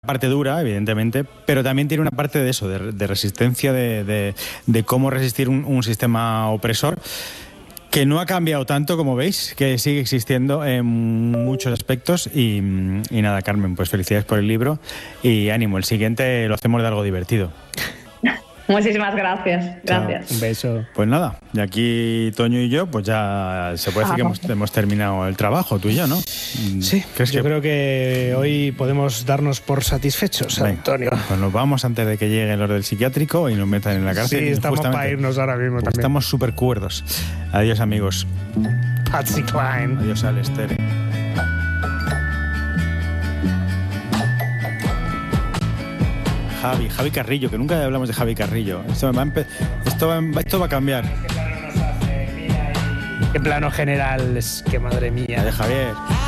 parte dura, evidentemente, pero también tiene una parte de eso, de resistencia, de cómo resistir un sistema opresor que no ha cambiado tanto, como veis, que sigue existiendo en muchos aspectos. Y nada, Carmen, pues felicidades por el libro y ánimo, el siguiente lo hacemos de algo divertido. Muchísimas gracias. Gracias. Chao, un beso. Pues nada, y aquí Toño y yo, pues ya se puede decir que hemos terminado el trabajo, tú y yo, ¿no? Sí, yo creo que hoy podemos darnos por satisfechos, Venga, Antonio. Pues nos vamos antes de que lleguen los del psiquiátrico y nos metan en la cárcel. Sí, estamos para irnos ahora mismo también. Estamos súper cuerdos. Adiós, amigos. Patsy Cline. Adiós, Alester. Javi Carrillo, que nunca hablamos de Javi Carrillo. Esto va a cambiar. Qué plano general, es que madre mía. De Javier.